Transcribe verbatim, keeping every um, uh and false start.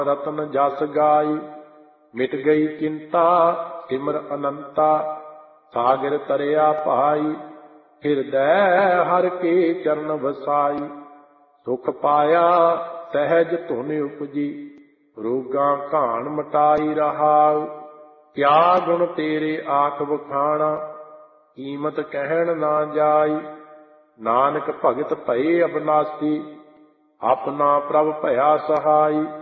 ਰਤਨ ਜਸ ਗਾਈ। ਮਿਟ ਗਈ ਚਿੰਤਾ ਸਿਮਰ ਅਨੰਤਾ, ਸਾਗਰ ਤਰਿਆ ਭਾਈ। ਹਿਰਦੈ ਹਰਿ ਕੇ ਚਰਨ ਵਸਾਈ, ਸੁਖ ਪਾਇਆ ਸਹਿਜ ਧੁਨ ਉਪਜੀ। ਰੋਗਾਂ ਘਾਣ ਮਟਾਈ ਰਹਾਉ, ਕਿਆ ਗੁਣ ਤੇਰੇ ਆਖ ਵਖਾਣਾ। ਕੀਮਤ ਕਹਿਣ ਨਾ ਜਾਈ, ਨਾਨਕ ਭਗਤ ਭਏ ਅਬਨਾਸੀ। ਆਪਣਾ ਪ੍ਰਭ ਭਇਆ ਸਹਾਈ।